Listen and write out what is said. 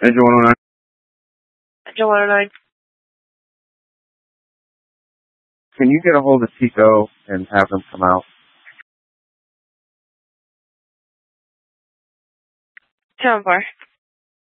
Engine 109. Engine 109. Can you get a hold of Tico and have them come out? 214.